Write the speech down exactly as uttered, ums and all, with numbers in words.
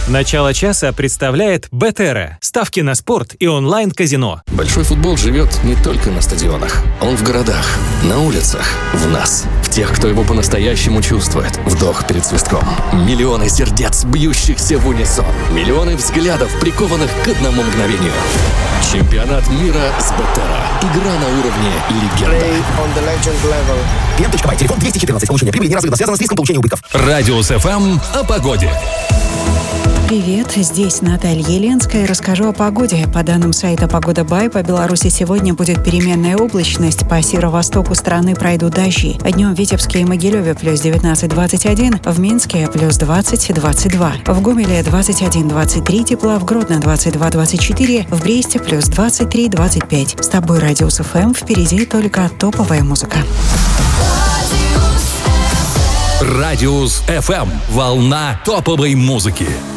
Начало часа представляет Бетера. Ставки на спорт и онлайн-казино. Большой футбол живет не только на стадионах. Он в городах, на улицах, в нас. В тех, кто его по-настоящему чувствует. Вдох перед свистком. Миллионы сердец, бьющихся в унисон. Миллионы взглядов, прикованных к одному мгновению. Чемпионат мира с Бетера. Игра на уровне легенда. Клиент.бай, телефон двести четырнадцать. Получение прибыли неразрывно связано с риском получения убытков. Радиус эф эм о погоде. Привет, здесь Наталья Еленская. Расскажу о погоде. По данным сайта «Погода Бай», по Беларуси сегодня будет переменная облачность. По северо-востоку страны пройдут дожди. Днем в Витебске и Могилеве плюс девятнадцать двадцать один, в Минске плюс двадцать двадцать два, в Гомеле двадцать один двадцать три тепла, в Гродно двадцать два двадцать четыре, в Бресте плюс двадцать три двадцать пять. С тобой Радиус эф эм, впереди только топовая музыка. Радиус эф эм. Волна топовой музыки.